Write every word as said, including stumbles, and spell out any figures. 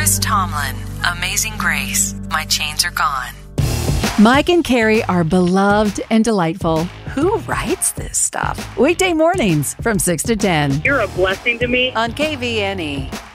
Chris Tomlin, Amazing Grace, My Chains Are Gone. Mike and Carrie are beloved and delightful. Who writes this stuff? Weekday mornings from six to ten. You're a blessing to me. On K V N E.